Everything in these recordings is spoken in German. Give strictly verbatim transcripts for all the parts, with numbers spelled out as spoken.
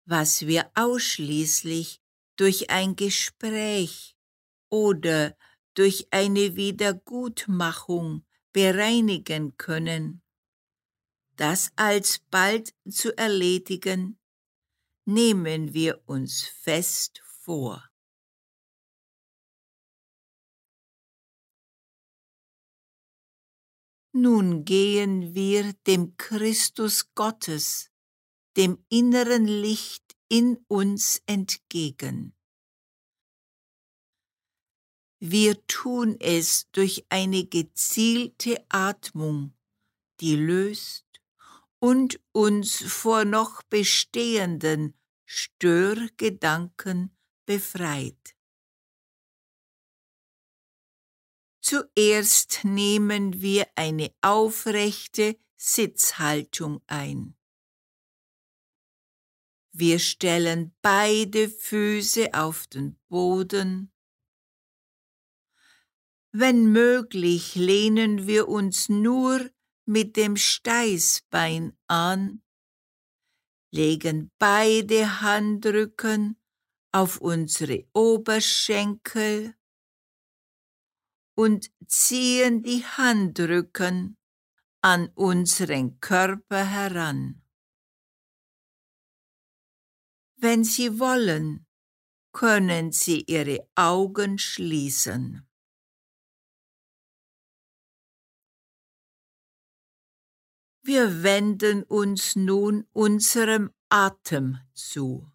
was wir ausschließlich durch ein Gespräch oder durch eine Wiedergutmachung bereinigen können. Das alsbald zu erledigen, nehmen wir uns fest vor. Nun gehen wir dem Christus Gottes, dem inneren Licht in uns entgegen. Wir tun es durch eine gezielte Atmung, die löst und uns vor noch bestehenden Störgedanken befreit. Zuerst nehmen wir eine aufrechte Sitzhaltung ein. Wir stellen beide Füße auf den Boden. Wenn möglich, lehnen wir uns nur mit dem Steißbein an, legen beide Handrücken auf unsere Oberschenkel und ziehen die Handrücken an unseren Körper heran. Wenn Sie wollen, können Sie Ihre Augen schließen. Wir wenden uns nun unserem Atem zu.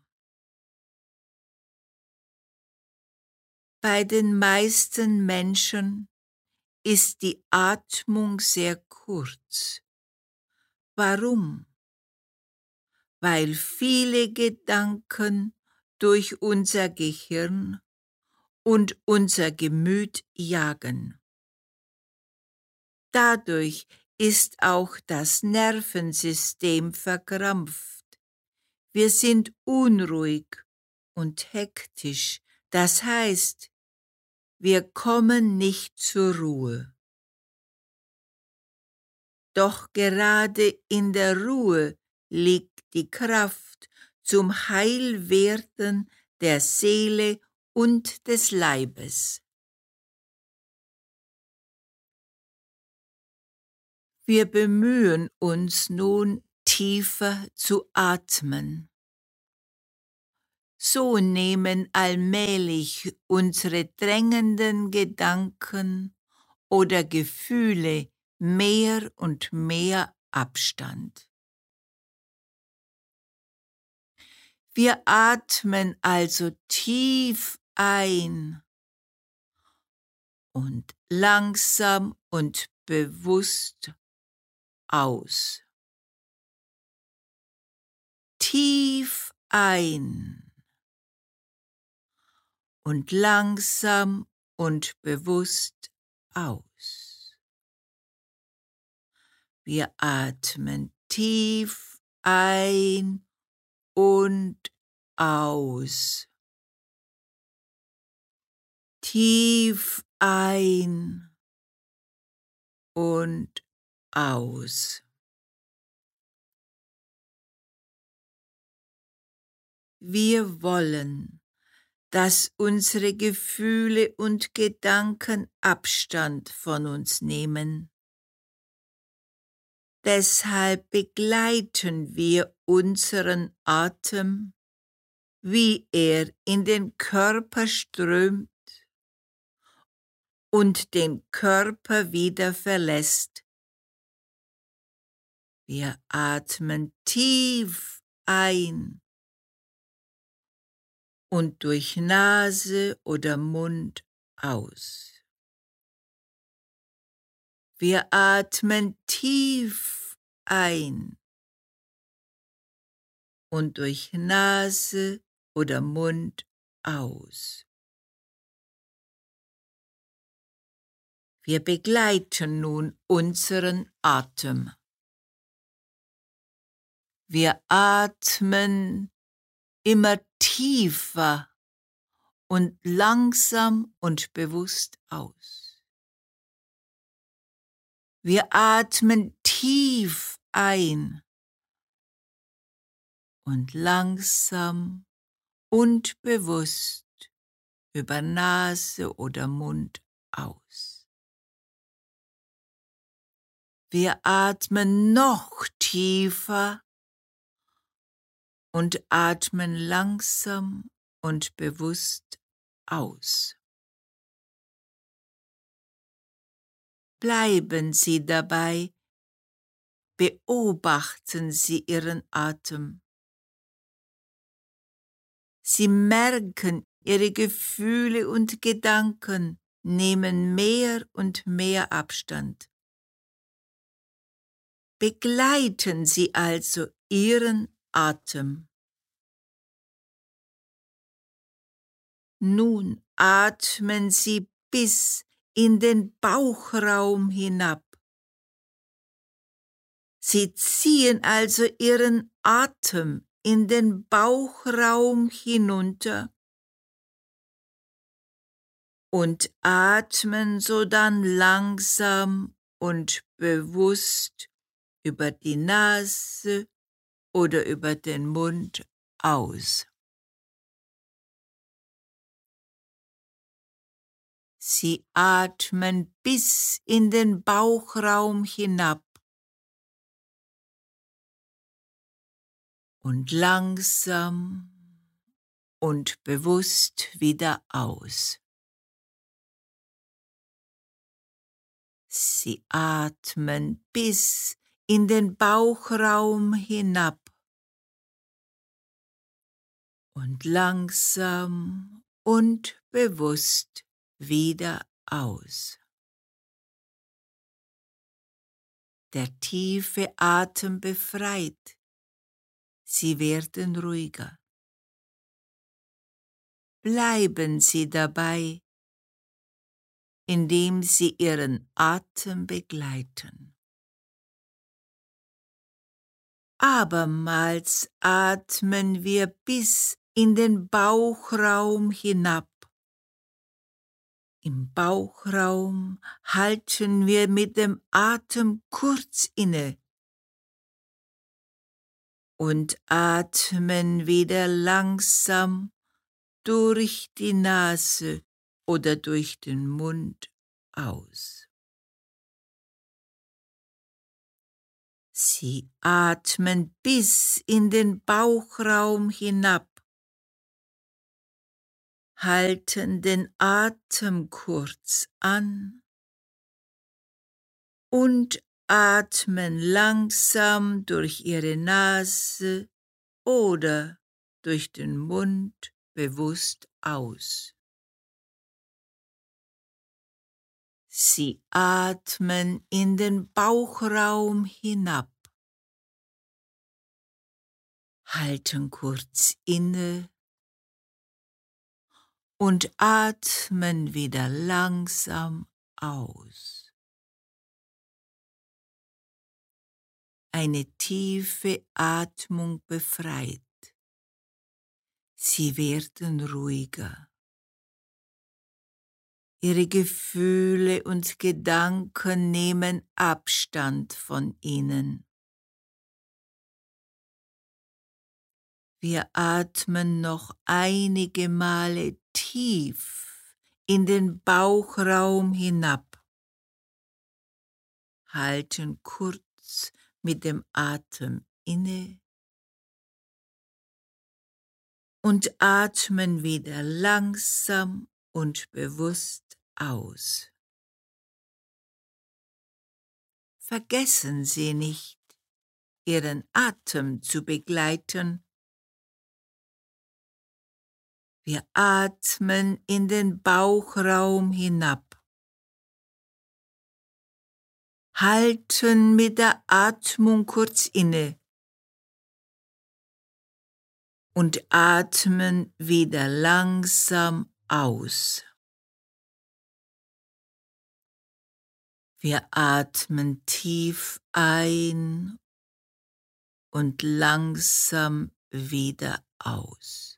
Bei den meisten Menschen ist die Atmung sehr kurz. Warum? Weil viele Gedanken durch unser Gehirn und unser Gemüt jagen. Dadurch ist auch das Nervensystem verkrampft. Wir sind unruhig und hektisch, das heißt, wir kommen nicht zur Ruhe. Doch gerade in der Ruhe liegt die Kraft zum Heilwerden der Seele und des Leibes. Wir bemühen uns nun, tiefer zu atmen. So nehmen allmählich unsere drängenden Gedanken oder Gefühle mehr und mehr Abstand. Wir atmen also tief ein und langsam und bewusst aus. Tief ein und langsam und bewusst aus. Wir atmen tief ein und aus. Tief ein und aus. Wir wollen, dass unsere Gefühle und Gedanken Abstand von uns nehmen. Deshalb begleiten wir unseren Atem, wie er in den Körper strömt und den Körper wieder verlässt. Wir atmen tief ein und durch Nase oder Mund aus. Wir atmen tief ein und durch Nase oder Mund aus. Wir begleiten nun unseren Atem. Wir atmen immer tiefer und langsam und bewusst aus. Wir atmen tief ein und langsam und bewusst über Nase oder Mund aus. Wir atmen noch tiefer und atmen langsam und bewusst aus. Bleiben Sie dabei, beobachten Sie Ihren Atem. Sie merken, Ihre Gefühle und Gedanken nehmen mehr und mehr Abstand. Begleiten Sie also Ihren Atem. Nun atmen Sie bis in den Bauchraum hinab. Sie ziehen also Ihren Atem in den Bauchraum hinunter und atmen sodann langsam und bewusst über die Nase oder über den Mund aus. Sie atmen bis in den Bauchraum hinab und langsam und bewusst wieder aus. Sie atmen bis in den Bauchraum hinab und langsam und bewusst wieder aus. Der tiefe Atem befreit. Sie werden ruhiger. Bleiben Sie dabei, indem Sie Ihren Atem begleiten. Abermals atmen wir bis in den Bauchraum hinab. Im Bauchraum halten wir mit dem Atem kurz inne und atmen wieder langsam durch die Nase oder durch den Mund aus. Sie atmen bis in den Bauchraum hinab, halten den Atem kurz an und atmen langsam durch Ihre Nase oder durch den Mund bewusst aus. Sie atmen in den Bauchraum hinab, halten kurz inne und atmen wieder langsam aus. Eine tiefe Atmung befreit. Sie werden ruhiger. Ihre Gefühle und Gedanken nehmen Abstand von ihnen. Wir atmen noch einige Male tief in den Bauchraum hinab, halten kurz mit dem Atem inne und atmen wieder langsam und bewusst aus. Vergessen Sie nicht, Ihren Atem zu begleiten. Wir atmen in den Bauchraum hinab, halten mit der Atmung kurz inne und atmen wieder langsam aus. Wir atmen tief ein und langsam wieder aus.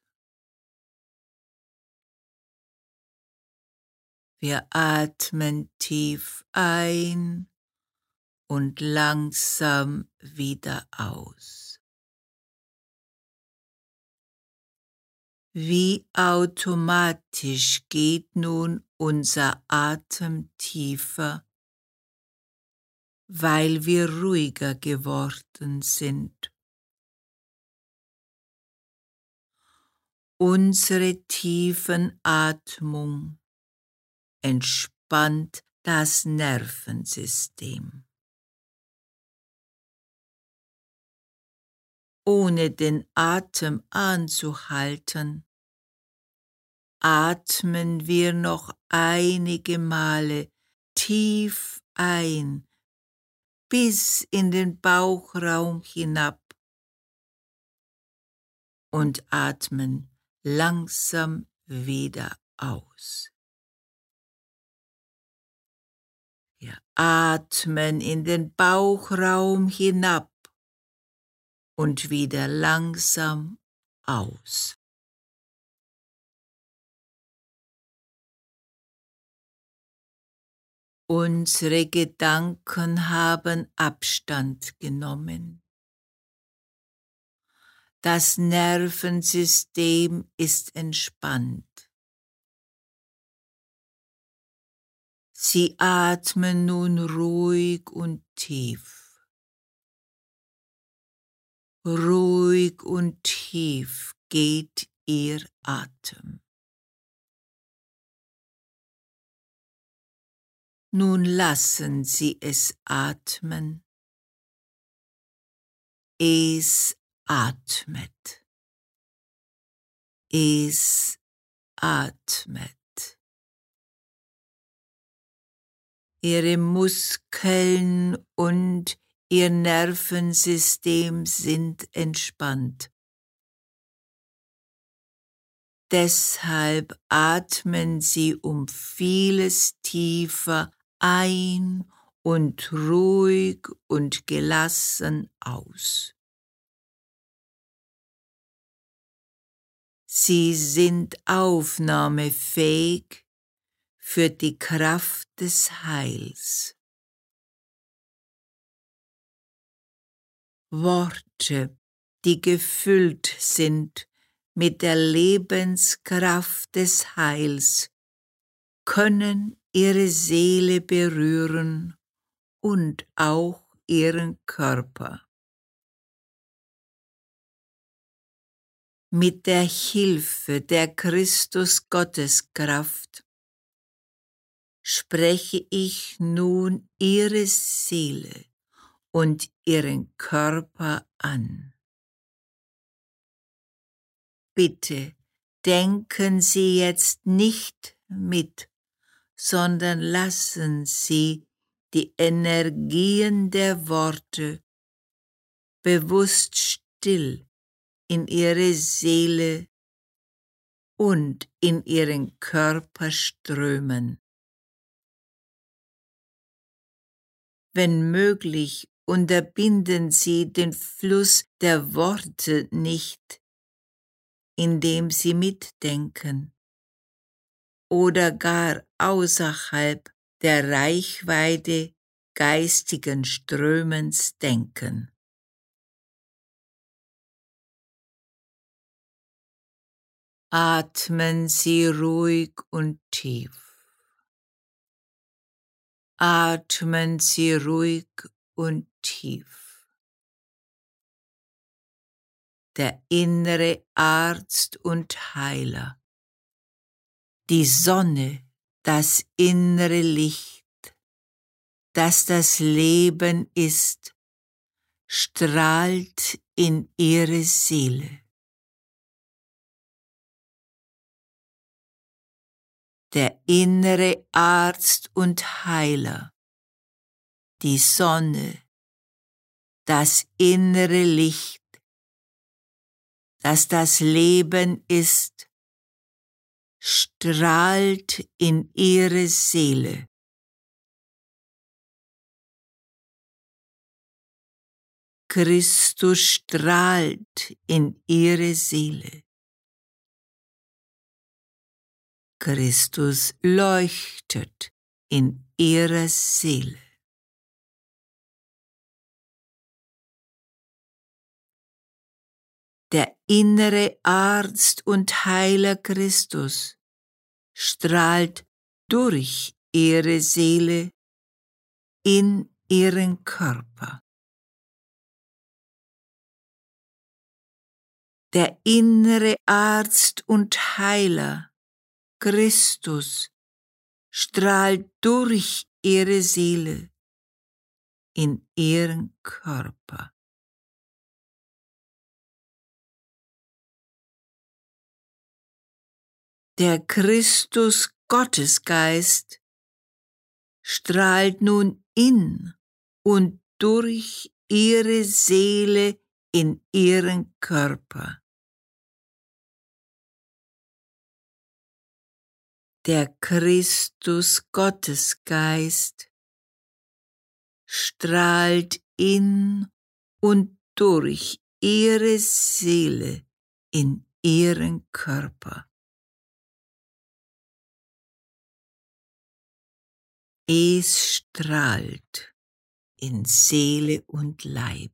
Wir atmen tief ein und langsam wieder aus. Wie automatisch geht nun unser Atem tiefer, weil wir ruhiger geworden sind. Unsere Tiefenatmung entspannt das Nervensystem. Ohne den Atem anzuhalten, atmen wir noch einige Male tief ein, bis in den Bauchraum hinab und atmen langsam wieder aus. Wir atmen in den Bauchraum hinab und wieder langsam aus. Unsere Gedanken haben Abstand genommen. Das Nervensystem ist entspannt. Sie atmen nun ruhig und tief. Ruhig und tief geht Ihr Atem. Nun lassen Sie es atmen. Es atmet. Es atmet. Ihre Muskeln und Ihr Nervensystem sind entspannt. Deshalb atmen Sie um vieles tiefer ein und ruhig und gelassen aus. Sie sind aufnahmefähig für die Kraft des Heils. Worte, die gefüllt sind mit der Lebenskraft des Heils, können Ihre Seele berühren und auch Ihren Körper. Mit der Hilfe der Christus-Gotteskraft spreche ich nun Ihre Seele und Ihren Körper an. Bitte denken Sie jetzt nicht mit, sondern lassen Sie die Energien der Worte bewusst still in Ihre Seele und in Ihren Körper strömen. Wenn möglich, unterbinden Sie den Fluss der Worte nicht, indem Sie mitdenken oder gar außerhalb der Reichweite geistigen Strömens denken. Atmen Sie ruhig und tief. Atmen Sie ruhig und tief. Der innere Arzt und Heiler, die Sonne, das innere Licht, das das Leben ist, strahlt in Ihre Seele. Der innere Arzt und Heiler, die Sonne, das innere Licht, das das Leben ist, strahlt in Ihre Seele. Christus strahlt in Ihre Seele. Christus leuchtet in Ihrer Seele. Der innere Arzt und Heiler Christus strahlt durch ihre Seele in ihren Körper. Der innere Arzt und Heiler Christus strahlt durch ihre Seele in ihren Körper. Der Christus Gottesgeist strahlt nun in und durch ihre Seele in ihren Körper. Der Christus Gottesgeist strahlt in und durch ihre Seele in ihren Körper. Es strahlt in Seele und Leib.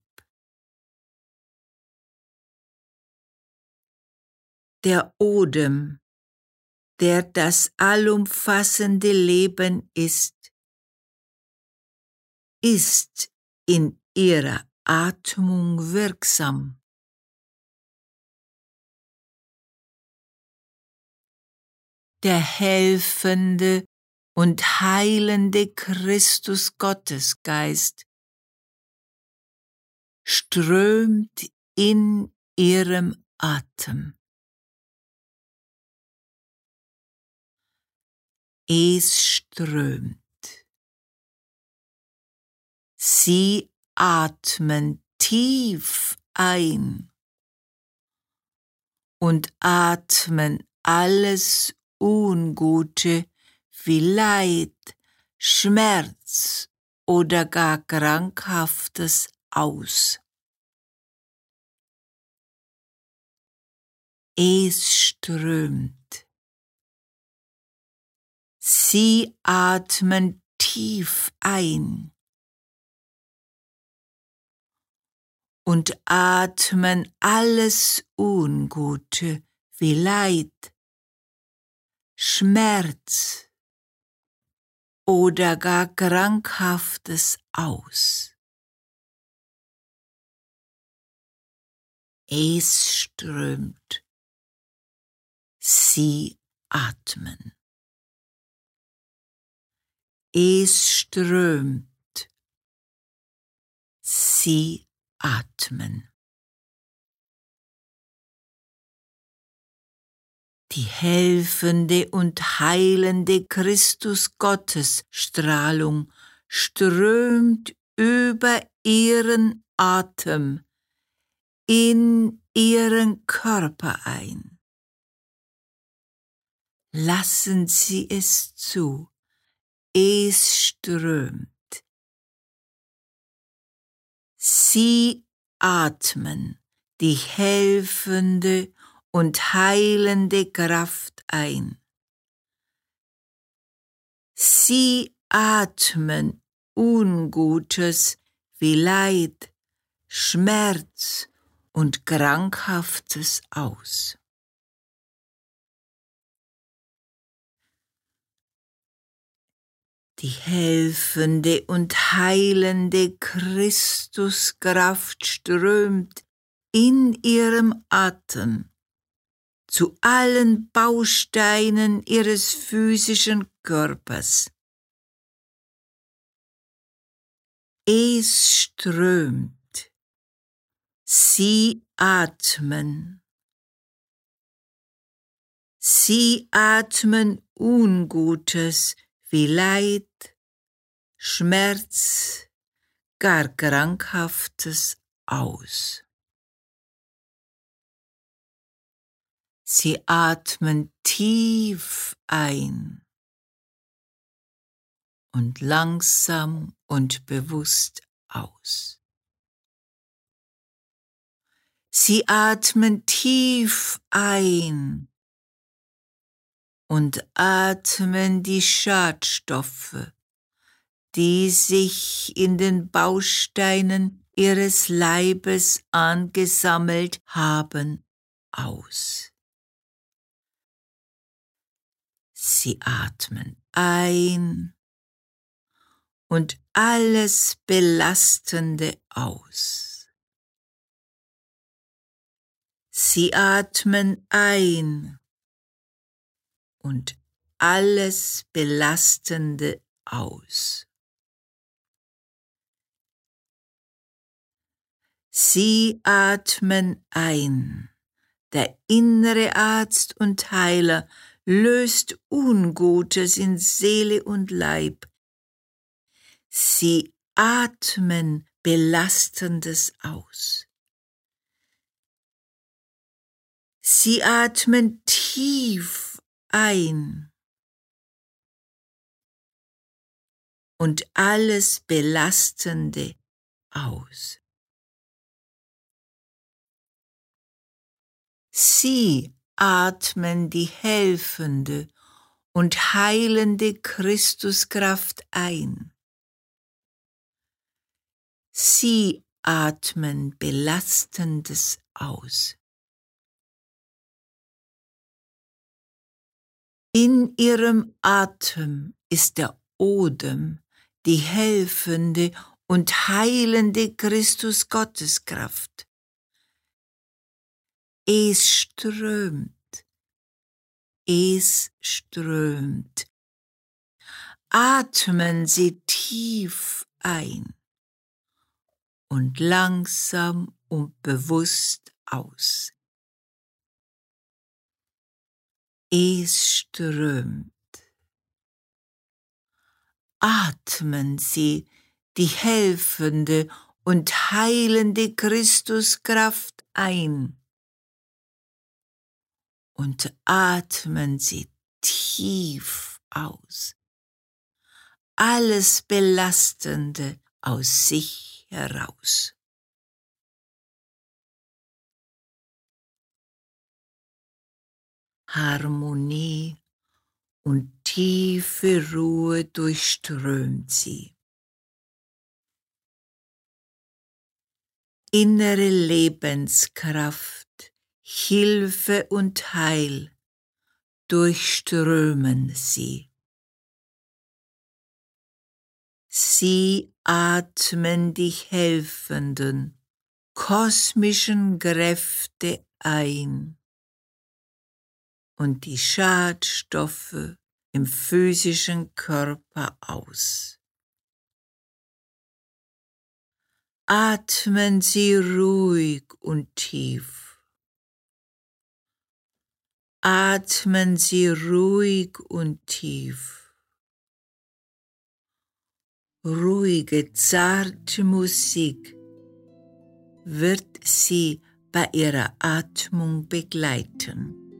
Der Odem, der das allumfassende Leben ist, ist in ihrer Atmung wirksam. Der helfende und heilende Christus Gottesgeist strömt in ihrem Atem. Es strömt. Sie atmen tief ein und atmen alles Ungute wie Leid, Schmerz oder gar Krankhaftes aus. Es strömt. Sie atmen tief ein und atmen alles Ungute wie Leid, Schmerz oder gar Krankhaftes aus. Es strömt. Sie atmen. Es strömt. Sie atmen. Die helfende und heilende Christus-Gottes-Strahlung strömt über ihren Atem in ihren Körper ein. Lassen Sie es zu. Es strömt. Sie atmen die helfende und heilende Kraft ein. Sie atmen Ungutes wie Leid, Schmerz und Krankhaftes aus. Die helfende und heilende Christuskraft strömt in ihrem Atem zu allen Bausteinen ihres physischen Körpers. Es strömt. Sie atmen. Sie atmen Ungutes wie Leid, Schmerz, gar Krankhaftes aus. Sie atmen tief ein und langsam und bewusst aus. Sie atmen tief ein und atmen die Schadstoffe, die sich in den Bausteinen ihres Leibes angesammelt haben, aus. Sie atmen ein und alles Belastende aus. Sie atmen ein und alles Belastende aus. Sie atmen ein. Der innere Arzt und Heiler löst Ungutes in Seele und Leib. Sie atmen Belastendes aus. Sie atmen tief ein und alles Belastende aus. Sie atmen die helfende und heilende Christuskraft ein. Sie atmen Belastendes aus. In ihrem Atem ist der Odem, die helfende und heilende Christus-Gotteskraft. Es strömt, es strömt. Atmen Sie tief ein und langsam und bewusst aus. Es strömt. Atmen Sie die helfende und heilende Christuskraft ein und atmen Sie tief aus. Alles Belastende aus sich heraus. Harmonie und tiefe Ruhe durchströmt sie. Innere Lebenskraft, Hilfe und Heil durchströmen sie. Sie atmen die helfenden, kosmischen Kräfte ein und die Schadstoffe im physischen Körper aus. Atmen Sie ruhig und tief. Atmen Sie ruhig und tief. Ruhige, zarte Musik wird Sie bei Ihrer Atmung begleiten.